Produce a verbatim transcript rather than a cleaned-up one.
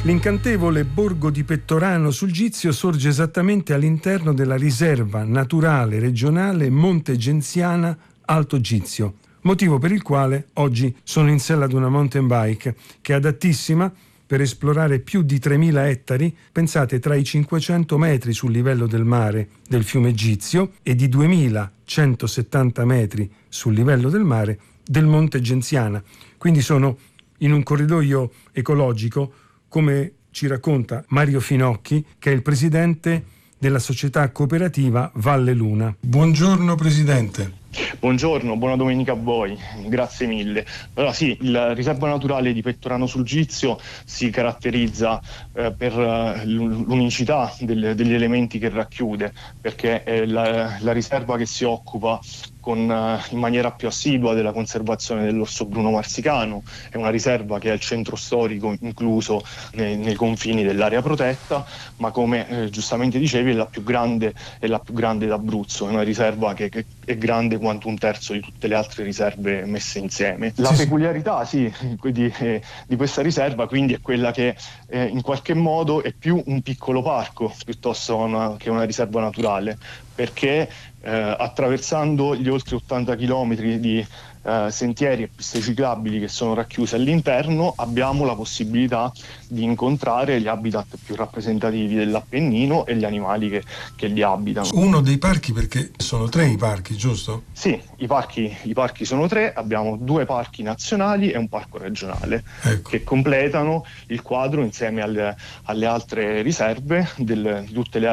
L'incantevole borgo di Pettorano sul Gizio sorge esattamente all'interno della riserva naturale regionale Monte Genziana Alto Gizio, motivo per il quale oggi sono in sella ad una mountain bike che è adattissima per esplorare più di tremila ettari, pensate tra i cinquecento metri sul livello del mare del fiume Gizio e di duemilacentosettanta metri sul livello del mare del Monte Genziana. Quindi sono in un corridoio ecologico, come ci racconta Mario Finocchi, che è il presidente della società cooperativa Valle Luna. Buongiorno Presidente. Buongiorno, buona domenica a voi, grazie mille. Allora sì, la riserva naturale di Pettorano sul Gizio si caratterizza eh, per uh, l'unicità del, degli elementi che racchiude, perché è la, la riserva che si occupa con, uh, in maniera più assidua della conservazione dell'orso bruno marsicano. È una riserva che è il centro storico incluso nei, nei confini dell'area protetta, ma come eh, giustamente dicevi è la più grande, è la più grande d'Abruzzo, è una riserva che, che è grande quanto un terzo di tutte le altre riserve messe insieme. La sì, peculiarità sì, di, eh, di questa riserva quindi è quella che eh, in qualche modo è più un piccolo parco piuttosto una, che una riserva naturale, perché eh, attraversando gli oltre ottanta chilometri di eh, sentieri e piste ciclabili che sono racchiuse all'interno abbiamo la possibilità di incontrare gli habitat più rappresentativi dell'Appennino e gli animali che, che li abitano. Uno dei parchi, perché sono tre i parchi, giusto? Sì, i parchi, i parchi sono tre, abbiamo due parchi nazionali e un parco regionale, ecco, che completano il quadro insieme alle, alle altre riserve del, di tutte le